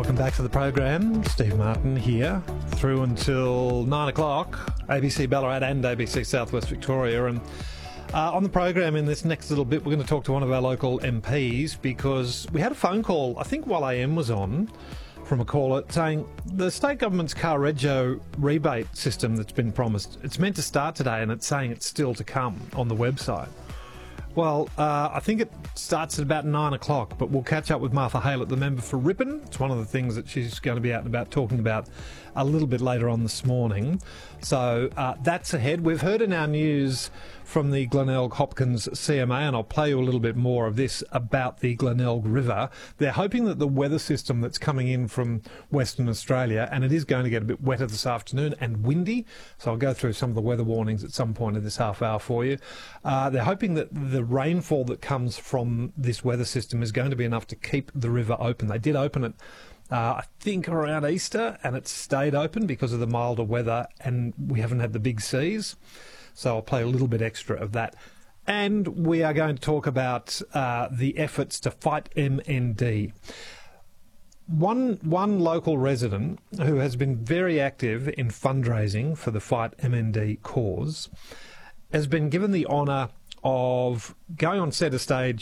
Welcome back to the program. Steve Martin here, through until 9 o'clock, ABC Ballarat and ABC Southwest Victoria. And on the program in this next little bit, we're going to talk to one of our local MPs because we had a phone call, I think while AM was on, from a caller saying the state government's car rego rebate system that's been promised, it's meant to start today and it's saying it's still to come on the website. Well, I think it starts at about 9 o'clock, but we'll catch up with Martha Haylett, the member for Ripon. It's one of the things that she's going to be out and about talking about a little bit later on this morning. So that's ahead. We've heard in our news from the Glenelg Hopkins CMA, and I'll play you a little bit more of this about the Glenelg River. They're hoping that the weather system that's coming in from Western Australia, and it is going to get a bit wetter this afternoon and windy, so I'll go through some of the weather warnings at some point in this half hour for you. They're hoping that the rainfall that comes from this weather system is going to be enough to keep the river open. They did open it I think around Easter, and it's stayed open because of the milder weather, and we haven't had the big seas. So I'll play a little bit extra of that. And we are going to talk about the efforts to fight MND. One local resident who has been very active in fundraising for the Fight MND cause has been given the honour of going on centre stage